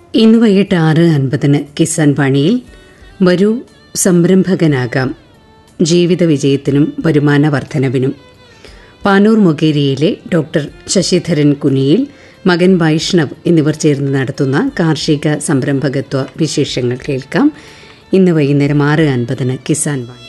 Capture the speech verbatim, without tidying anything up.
ഇന്ന് വൈകിട്ട് ആറ് അൻപതിന് കിസാൻ വാണിയിൽ വരൂ സംരംഭകനാകാം, ജീവിത വിജയത്തിനും വരുമാന വർധനവിനും. പാനൂർ മൊകേരിയിലെ ഡോക്ടർ ശശിധരൻ കുനിയിൽ, മകൻ വൈഷ്ണവ് എന്നിവർ ചേർന്ന് നടത്തുന്ന കാർഷിക സംരംഭകത്വ വിശേഷങ്ങൾ കേൾക്കാം. ഇന്ന് വൈകുന്നേരം ആറ് അൻപതിന് കിസാൻ വാണി.